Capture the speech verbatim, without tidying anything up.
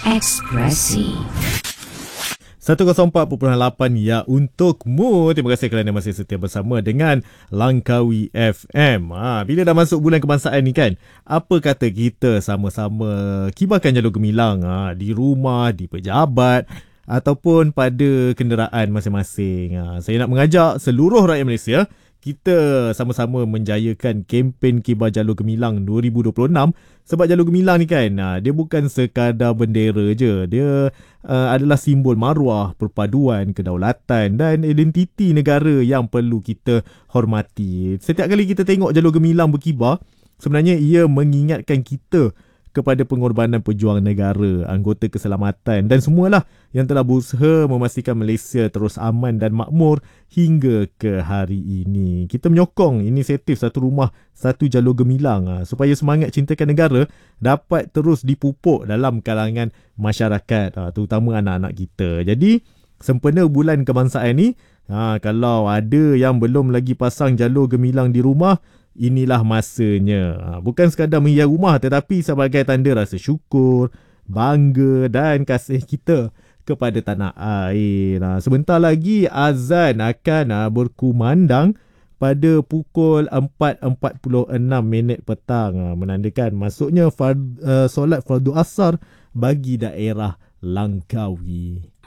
Ekspresi seratus empat perpuluhan lapan ya untukmu. Terima kasih kerana masih setia bersama dengan Langkawi F M. Ha, bila dah masuk bulan kebangsaan ni kan, apa kata kita sama-sama kibarkan jalur gemilang ha, di rumah, di pejabat ataupun pada kenderaan masing-masing. Ha, saya nak mengajak seluruh rakyat Malaysia, kita sama-sama menjayakan kempen Kibar Jalur Gemilang dua ribu dua puluh enam. Sebab jalur gemilang ni kan, dia bukan sekadar bendera je. Dia uh, adalah simbol maruah, perpaduan, kedaulatan dan identiti negara yang perlu kita hormati. Setiap kali kita tengok jalur gemilang berkibar, sebenarnya ia mengingatkan kita kepada pengorbanan pejuang negara, anggota keselamatan dan semualah yang telah berusaha memastikan Malaysia terus aman dan makmur hingga ke hari ini. Kita menyokong inisiatif Satu Rumah Satu Jalur Gemilang ha, supaya semangat cintakan negara dapat terus dipupuk dalam kalangan masyarakat, ha, terutama anak-anak kita. Jadi sempena bulan kebangsaan ni, ha, kalau ada yang belum lagi pasang jalur gemilang di rumah, inilah masanya. Bukan sekadar menghias rumah, tetapi sebagai tanda rasa syukur, bangga dan kasih kita kepada tanah air. Sebentar lagi azan akan berkumandang pada pukul empat empat puluh enam minit petang, menandakan masuknya fard, uh, solat fardu asar bagi daerah Langkawi.